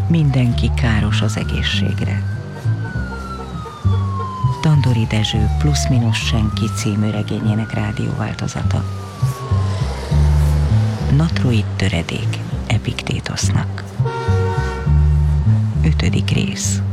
Mindenki káros az egészségre. Tandori Dezső Plusz-minusz senki című regényének rádióváltozata. Natroid töredék Epiktétosznak. 5. rész.